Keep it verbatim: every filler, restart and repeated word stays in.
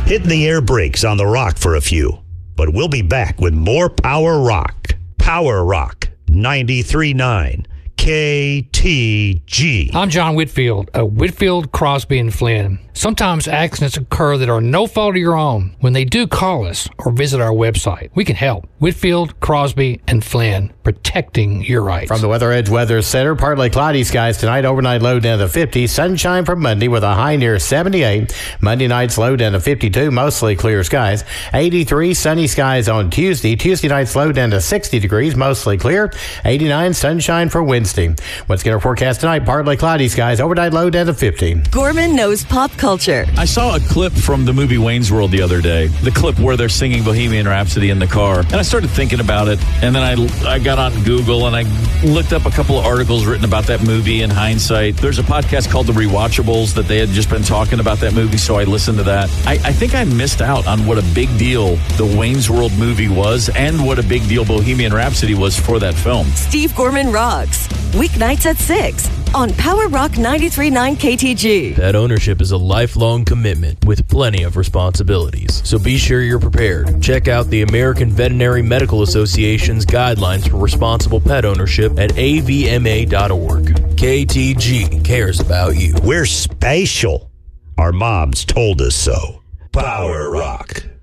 hitting the air brakes on the rock for a few. But we'll be back with more Power Rock. Power Rock ninety-three point nine K T G. I'm John Whitfield of Whitfield, Crosby, and Flynn. Sometimes accidents occur that are no fault of your own. When they do, call us or visit our website. We can help. Whitfield, Crosby, and Flynn, protecting your rights. From the Weather Edge Weather Center, partly cloudy skies tonight, overnight low down to fifty. Sunshine for Monday with a high near seventy-eight. Monday night's low down to fifty-two, mostly clear skies. eighty-three, sunny skies on Tuesday. Tuesday night's low down to sixty degrees, mostly clear. eighty-nine, sunshine for Wednesday. What's going to forecast tonight? Partly cloudy skies, overnight low down to fifty. Gorman knows pop culture. I saw a clip from the movie Wayne's World the other day. The clip where they're singing Bohemian Rhapsody in the car. And I started thinking about it. And then I, I got on Google and I looked up a couple of articles written about that movie in hindsight. There's a podcast called The Rewatchables that they had just been talking about that movie, so I listened to that. I, I think I missed out on what a big deal the Wayne's World movie was and what a big deal Bohemian Rhapsody was for that film. Steve Gorman Rocks. Weeknights at six on Power Rock ninety-three point nine K T G. Pet ownership is a lifelong commitment with plenty of responsibilities, so be sure you're prepared. Check out the American Veterinary Medical Association's guidelines for responsible pet ownership at A V M A dot org. K T G cares about you. We're special. Our moms told us so. Power Rock.